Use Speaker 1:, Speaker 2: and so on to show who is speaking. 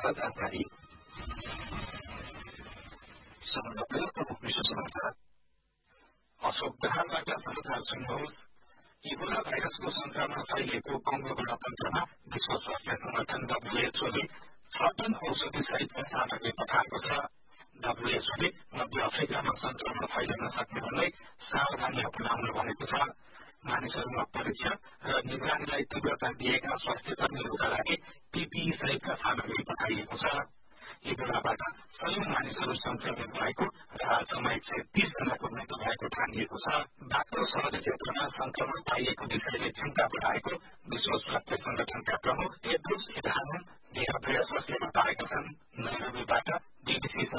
Speaker 1: संस्थाद्वारा जानकारी। प्रमुख विश्व समाचार। अशोक बिहारबाट समाचार सुन्नुहोस्। इबोला भाइरसको संक्रमण फैलिएको कङ्गो गणतन्त्रमा विश्व स्वास्थ्य संगठन WHO ले 6 टन औषधि सहितका सामग्री पठाएको छ। WHO ले मध्य अफ्रिकामा संक्रमण फैलिन सक्ने भन्दै सावधानी अपनाउन भनेको छ। मानिसहरूमा परीक्षण र निगरानीलाई तीव्रता दिएका स्वास्थ्य कर्मीहरूका लागि PPE सहितका सामग्री पठाइएको छ। इबोलाबाट 100 मानिसहरू संक्रमित भएको र आजसम्म 130 जनाको मृत्यु भएको ठानिएको छ। बाक्लो शहरी क्षेत्रमा संक्रमण पाइएको विषयले चिन्ता बढाएको विश्व स्वास्थ्य संगठनका प्रमुख टेड्रोस एधानोम घेब्रेयेससले बताएका छन्। नैरोबीबाट BBC